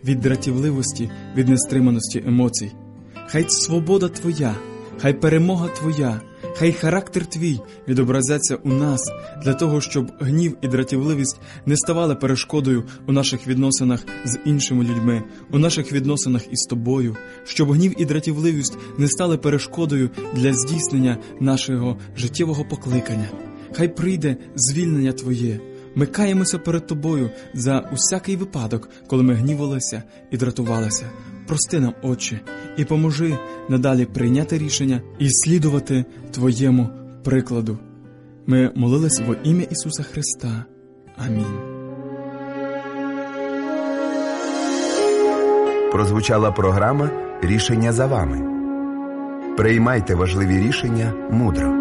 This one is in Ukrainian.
від дратівливості, від нестриманості емоцій. Хай свобода Твоя, хай перемога Твоя, хай характер Твій відобразяться у нас, для того, щоб гнів і дратівливість не ставали перешкодою у наших відносинах з іншими людьми, у наших відносинах із Тобою, щоб гнів і дратівливість не стали перешкодою для здійснення нашого життєвого покликання. Хай прийде звільнення Твоє. Ми каємося перед Тобою за усякий випадок, коли ми гнівалися і дратувалися. Прости нам, Отче, і поможи надалі прийняти рішення і слідувати Твоєму прикладу. Ми молились во ім'я Ісуса Христа. Амінь. Прозвучала програма «Рішення за вами». Приймайте важливі рішення мудро.